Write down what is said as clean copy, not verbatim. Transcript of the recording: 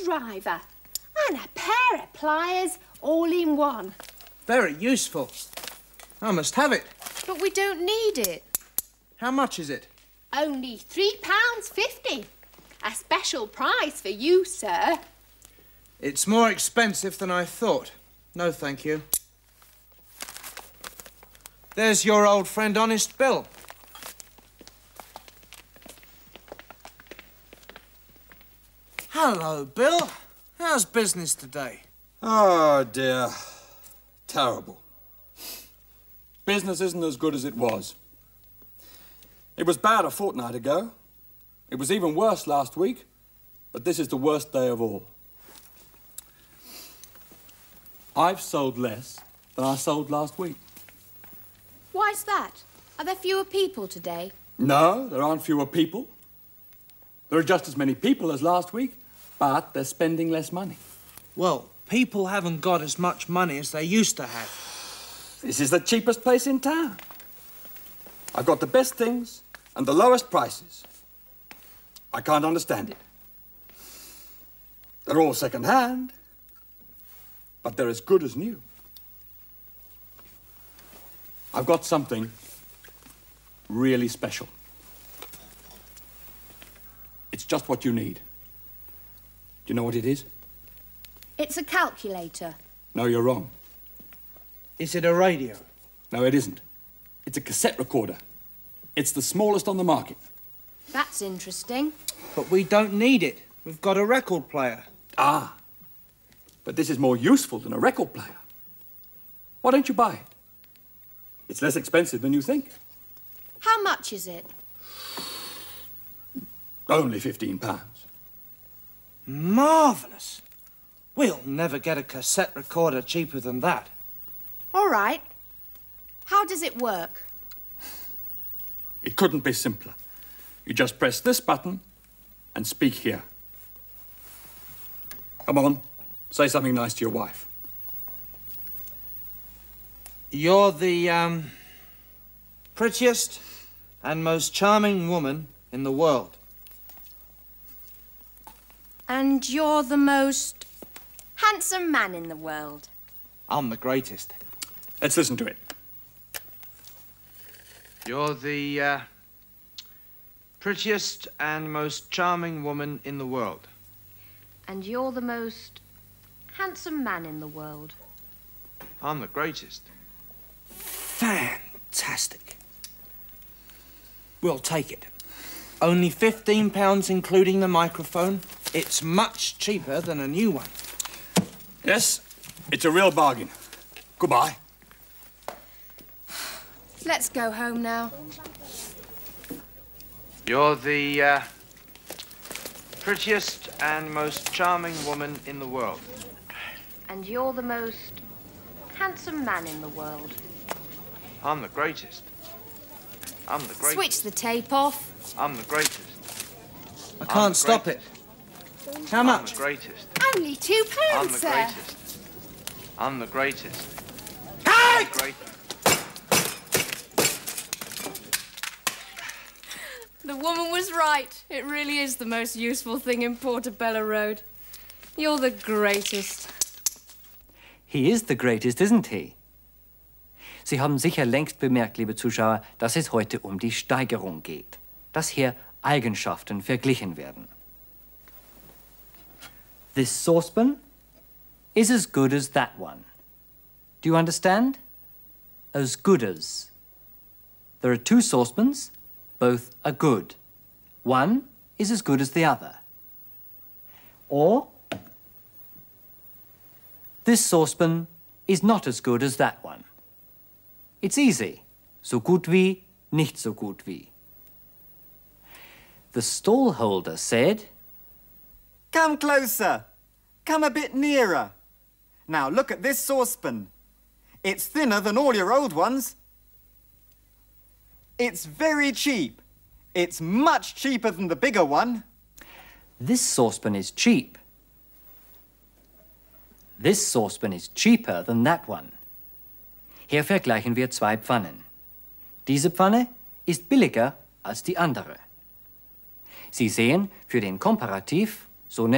screwdriver and a pair of pliers all in one. Very useful. I must have it. But we don't need it. How much is it? Only £3.50. A special price for you, sir. It's more expensive than I thought. No, thank you. There's your old friend, Honest Bill. Hello, Bill. How's business today? Oh, dear. Terrible. Business isn't as good as it was. It was bad a fortnight ago. It was even worse last week, but this is the worst day of all. I've sold less than I sold last week. Why's that? Are there fewer people today? No, there aren't fewer people. There are just as many people as last week, but they're spending less money. Well, people haven't got as much money as they used to have. This is the cheapest place in town. I've got the best things and the lowest prices. I can't understand it. They're all second-hand, but they're as good as new. I've got something really special. It's just what you need. Do you know what it is? It's a calculator. No, you're wrong. Is it a radio? No, it isn't. It's a cassette recorder. It's the smallest on the market. That's interesting. But we don't need it. We've got a record player. Ah, but this is more useful than a record player. Why don't you buy it? It's less expensive than you think. How much is it? Only £15. Marvellous. We'll never get a cassette recorder cheaper than that. All right. How does it work? It couldn't be simpler. You just press this button and speak here. Come on, say something nice to your wife. You're the, prettiest and most charming woman in the world. And you're the most handsome man in the world. I'm the greatest. Let's listen to it. You're the, prettiest and most charming woman in the world. And you're the most handsome man in the world. I'm the greatest. Fantastic. We'll take it. Only £15 including the microphone. It's much cheaper than a new one. Yes, it's a real bargain. Goodbye. Let's go home now. You're the, prettiest and most charming woman in the world. And you're the most handsome man in the world. I'm the greatest. I'm the greatest. Switch the tape off. I'm the greatest. I I'm can't the stop it. How I'm much? the greatest. Only £2, I'm the sir. greatest. I'm the greatest. Hey! Great. The woman was right. It really is the most useful thing in Portobello Road. You're the greatest. He is the greatest, isn't he? Sie haben sicher längst bemerkt, liebe Zuschauer, dass es heute um die Steigerung geht. Dass hier Eigenschaften verglichen werden. This saucepan is as good as that one. Do you understand? As good as. There are two saucepans, both are good. One is as good as the other. Or, this saucepan is not as good as that one. It's easy. So gut wie, nicht so gut wie. The stallholder said, Come closer. Come a bit nearer. Now look at this saucepan. It's thinner than all your old ones. It's very cheap. It's much cheaper than the bigger one. This saucepan is cheap. This saucepan is cheaper than that one. Hier vergleichen wir zwei Pfannen. Diese Pfanne ist billiger als die andere. Sie sehen, für den Komparativ, so